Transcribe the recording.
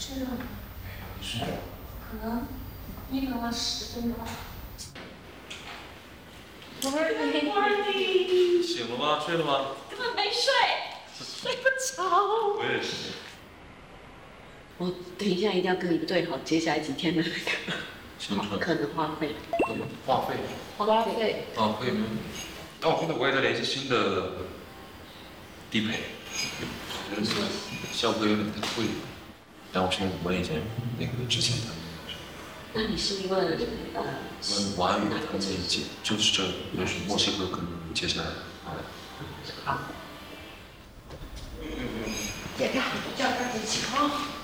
是的， 是。 可能1个10分吧。 醒了吗？睡了吗？ 根本没睡，睡不着。 我也是。 我等一下一定要跟你对好接下来几天的那个可能花费。 话费。 花费。 啊，可以没问题。但我现在我也在联系新的地陪，效果有点太贵了。但我现在我已经那个之前的。 那你是问王安宇他自己接，就是这，就是墨西哥可能接下来。 好。别看，叫他自己哦。